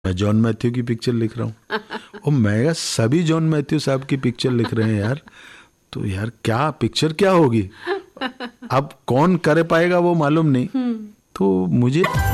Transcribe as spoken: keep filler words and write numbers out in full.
मैं John Matthew की picture लिख रहा हूँ और मैं कहा सभी जॉन मैथ्यू साहब की पिक्चर लिख रहे हैं यार, तो यार क्या पिक्चर क्या होगी, अब कौन कर पाएगा वो मालूम नहीं। तो मुझे